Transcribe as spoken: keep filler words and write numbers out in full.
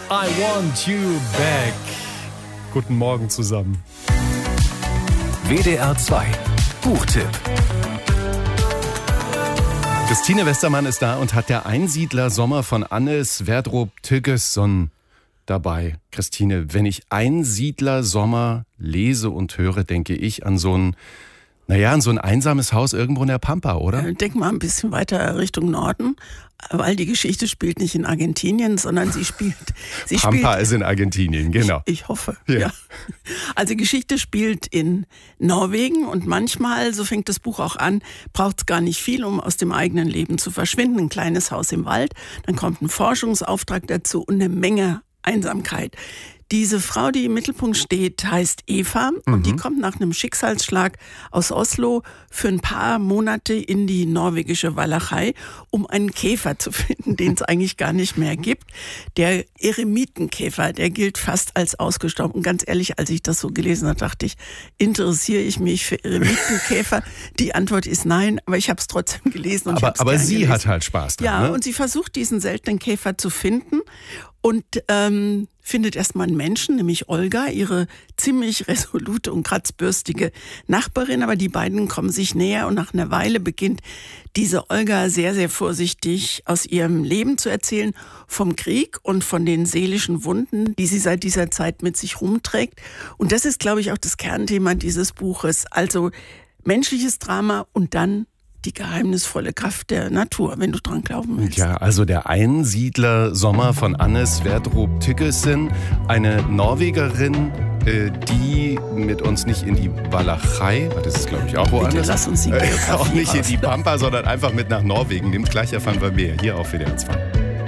I want you back. Guten Morgen zusammen. W D R zwei Buchtipp. Christine Westermann ist da und hat der Einsiedler Sommer von Anne Sverdrup Tygesen dabei. Christine, wenn ich Einsiedler Sommer lese und höre, denke ich an so ein, naja, an so ein einsames Haus irgendwo in der Pampa, oder? Denk mal ein bisschen weiter Richtung Norden, weil die Geschichte spielt nicht in Argentinien, sondern sie spielt... Sie Pampa spielt, ist in Argentinien, genau. Ich, ich hoffe, ja. ja. Also die Geschichte spielt in Norwegen und manchmal, so fängt das Buch auch an, braucht es gar nicht viel, um aus dem eigenen Leben zu verschwinden. Ein kleines Haus im Wald, dann kommt ein Forschungsauftrag dazu und eine Menge Einsamkeit. Diese Frau, die im Mittelpunkt steht, heißt Eva und mhm. die kommt nach einem Schicksalsschlag aus Oslo für ein paar Monate in die norwegische Walachei, um einen Käfer zu finden, den es eigentlich gar nicht mehr gibt. Der Eremitenkäfer, der gilt fast als ausgestorben. Und ganz ehrlich, als ich das so gelesen habe, dachte ich, interessiere ich mich für Eremitenkäfer? Die Antwort ist nein, aber ich habe es trotzdem gelesen. Und aber aber sie gelesen. hat halt Spaß dran. Ja, ne? und sie versucht, diesen seltenen Käfer zu finden. Und ähm, findet erstmal einen Menschen, nämlich Olga, ihre ziemlich resolute und kratzbürstige Nachbarin. Aber die beiden kommen sich näher und nach einer Weile beginnt diese Olga sehr, sehr vorsichtig aus ihrem Leben zu erzählen, vom Krieg und von den seelischen Wunden, die sie seit dieser Zeit mit sich rumträgt. Und das ist, glaube ich, auch das Kernthema dieses Buches. Also menschliches Drama und dann die geheimnisvolle Kraft der Natur, wenn du dran glauben willst. Ja, also der Einsiedler Sommer von Anne Sverdrup Tygesen, eine Norwegerin, äh, die mit uns nicht in die Walachei, das ist glaube ich auch woanders, Bitte lass uns die äh, auch nicht raus. in die Pampa, sondern einfach mit nach Norwegen nimmt. Gleich erfahren wir mehr hier auf W D R zwei.